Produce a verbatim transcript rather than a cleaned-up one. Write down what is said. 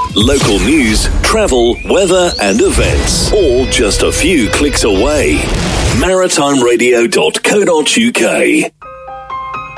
Local news, travel, weather and events. All just a few clicks away. maritime radio dot co dot uk